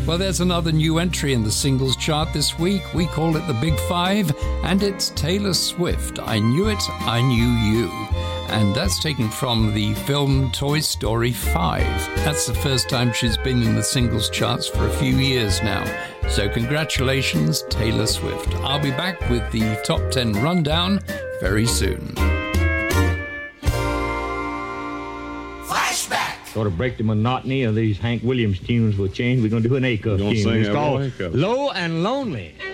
Well, there's another new entry in the singles chart this week. We call it the Big Five, and it's Taylor Swift. I Knew It, I Knew You. And that's taken from the film Toy Story 5. That's the first time she's been in the singles charts for a few years now. So congratulations, Taylor Swift. I'll be back with the Top 10 rundown very soon. So to break the monotony of these Hank Williams tunes with change, we're going to do an A-cup tune. It's called Low and Lonely.